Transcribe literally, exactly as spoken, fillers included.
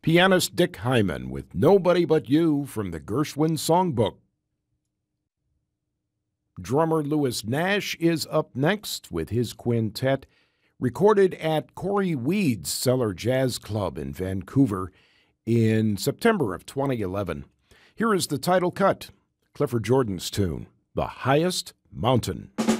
Pianist Dick Hyman with Nobody But You from the Gershwin Songbook. Drummer Louis Nash is up next with his quintet, recorded at Corey Weed's Cellar Jazz Club in Vancouver in September of twenty eleven. Here is the title cut, Clifford Jordan's tune, The Highest Mountain.